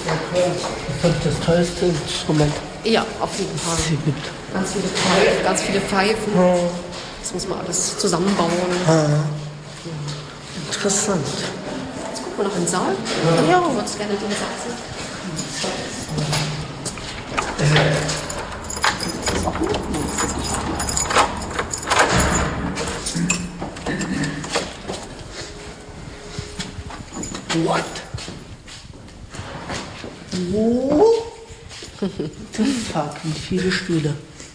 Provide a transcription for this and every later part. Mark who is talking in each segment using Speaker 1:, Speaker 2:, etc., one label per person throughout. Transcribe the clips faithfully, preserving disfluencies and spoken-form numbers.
Speaker 1: Das ist das teuerste Instrument.
Speaker 2: Ja, auf jeden Fall. Ganz viele Pfeifen, ganz viele Pfeifen. Ja. Das muss man alles zusammenbauen.
Speaker 1: Ja. Interessant.
Speaker 2: Jetzt gucken wir noch in den Saal. Ja. Du würdest gerne den Saal sehen. Das ist auch gut.
Speaker 1: What? Wo? Fuck, wie viele Stühle.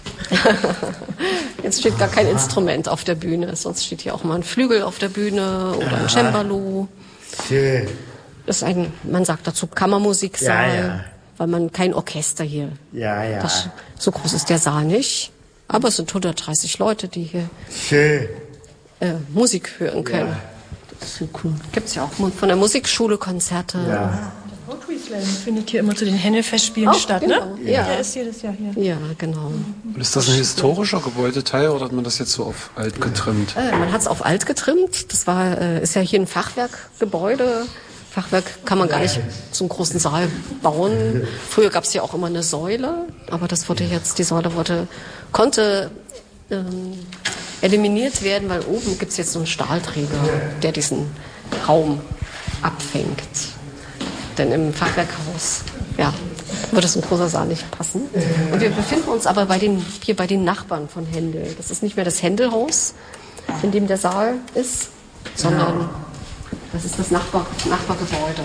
Speaker 2: Jetzt steht gar kein Aha. Instrument auf der Bühne. Sonst steht hier auch mal ein Flügel auf der Bühne oder ein Cembalo.
Speaker 1: Schön.
Speaker 2: Das ist ein, man sagt dazu Kammermusiksaal,
Speaker 1: ja, ja.
Speaker 2: weil man kein Orchester hier.
Speaker 1: Ja, ja.
Speaker 2: Das, so groß ist der Saal nicht. Aber es sind hundertdreißig Leute, die hier
Speaker 1: Schön.
Speaker 2: Äh, Musik hören können.
Speaker 1: Ja. Das ist so cool.
Speaker 2: Gibt's ja auch von der Musikschule Konzerte.
Speaker 1: Ja.
Speaker 3: Poetry Slam findet hier immer zu den Henne-Festspielen statt,
Speaker 2: genau.
Speaker 3: ne?
Speaker 2: Ja.
Speaker 3: Der ist jedes Jahr hier.
Speaker 2: Ja, genau.
Speaker 4: Und ist das ein historischer Gebäudeteil oder hat man das jetzt so auf alt getrimmt?
Speaker 2: Äh, man hat es auf alt getrimmt. Das war, äh, ist ja hier ein Fachwerkgebäude. Fachwerk kann man gar nicht so einen großen Saal bauen. Früher gab es ja auch immer eine Säule, aber das wurde jetzt, die Säule wurde, konnte ähm, eliminiert werden, weil oben gibt es jetzt so einen Stahlträger, der diesen Raum abfängt. Denn im Fachwerkhaus, ja, würde so ein großer Saal nicht passen. Und wir befinden uns aber bei den, hier bei den Nachbarn von Händel. Das ist nicht mehr das Händelhaus, in dem der Saal ist, sondern das ist das Nachbar, Nachbargebäude.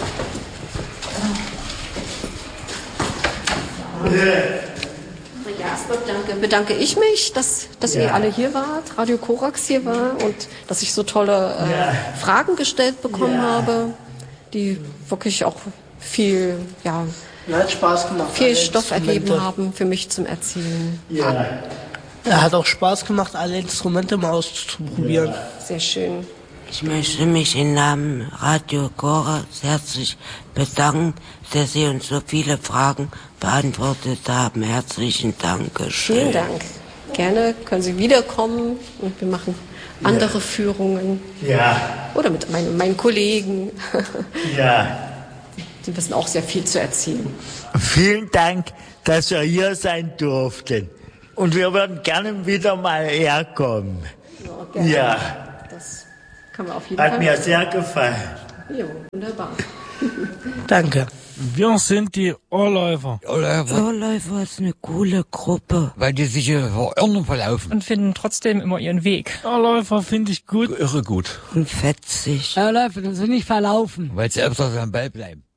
Speaker 2: Ja, erstmal bedanke, bedanke ich mich, dass, dass ja. ihr alle hier wart, Radio Korax hier war und dass ich so tolle äh, ja. Fragen gestellt bekommen ja. habe, die wirklich auch viel, ja,
Speaker 1: hat Spaß gemacht,
Speaker 2: viel Stoff ergeben haben für mich zum Erzählen.
Speaker 1: Ja. Er hat auch Spaß gemacht, alle Instrumente mal auszuprobieren.
Speaker 2: Ja. Sehr schön.
Speaker 5: Ich möchte mich im Namen Radio Korax herzlich bedanken, dass Sie uns so viele Fragen beantwortet haben. Herzlichen Dank.
Speaker 2: Vielen Dank. Gerne können Sie wiederkommen und wir machen andere ja. Führungen.
Speaker 1: Ja.
Speaker 2: Oder mit meinen, meinen Kollegen.
Speaker 1: Ja.
Speaker 2: Die wissen auch sehr viel zu erzählen.
Speaker 6: Vielen Dank, dass wir hier sein durften. Und wir würden gerne wieder mal herkommen.
Speaker 2: Ja, gerne.
Speaker 6: Ja.
Speaker 2: Das kann man auf jeden
Speaker 6: Hat
Speaker 2: Fall.
Speaker 6: mir sehr gefallen.
Speaker 2: Ja, wunderbar.
Speaker 1: Danke.
Speaker 7: Wir sind die Ohrläufer.
Speaker 5: Ohrläufer. Ohrläufer ist eine coole Gruppe.
Speaker 8: Weil die sich hier verirren verlaufen.
Speaker 3: Und finden trotzdem immer ihren Weg.
Speaker 7: Ohrläufer finde ich gut.
Speaker 4: Irre gut.
Speaker 5: Und fetzig.
Speaker 8: Ohrläufer, die sind nicht verlaufen. Weil sie öfters am Ball bleiben.